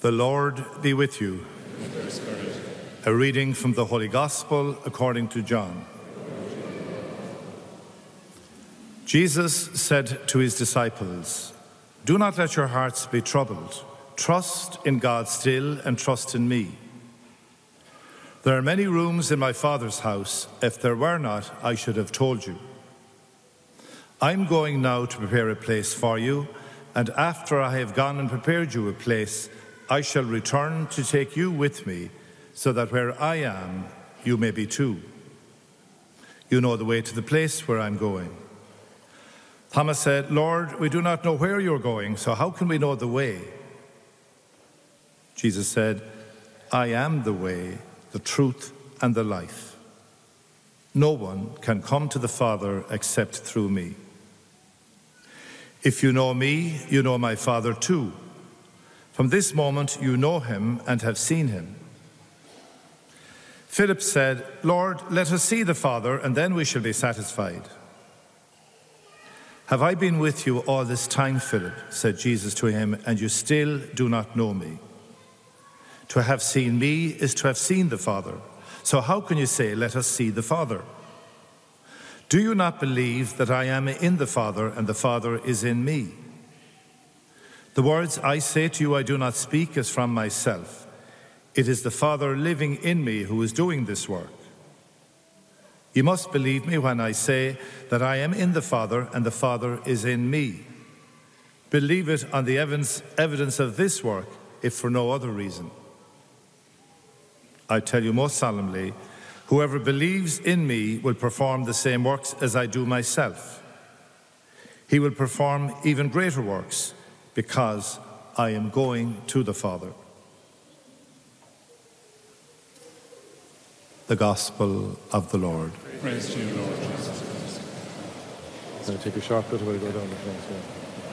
The Lord be with you. With your spirit. A reading from the Holy Gospel according to John. Jesus said to his disciples, "Do not let your hearts be troubled. Trust in God still and trust in me. There are many rooms in my Father's house. If there were not, I should have told you. I'm going now to prepare a place for you, and after I have gone and prepared you a place, I shall return to take you with me, so that where I am, you may be too. You know the way to the place where I'm going." Thomas said, "Lord, we do not know where you're going, so how can we know the way?" Jesus said, "I am the way, the truth, and the life. No one can come to the Father except through me. If you know me, you know my Father too. From this moment you know him and have seen him." Philip said, "Lord, let us see the Father, and then we shall be satisfied." "Have I been with you all this time, Philip?" said Jesus to him, "and you still do not know me? To have seen me is to have seen the Father. So how can you say, 'Let us see the Father'? Do you not believe that I am in the Father and the Father is in me? The words I say to you I do not speak as from myself. It is the Father living in me who is doing this work. You must believe me when I say that I am in the Father and the Father is in me. Believe it on the evidence of this work, if for no other reason. I tell you most solemnly, whoever believes in me will perform the same works as I do myself. He will perform even greater works, because I am going to the Father." The Gospel of the Lord. Praise to you, Lord Jesus Christ. I'm going to take a short bit away to go down the front.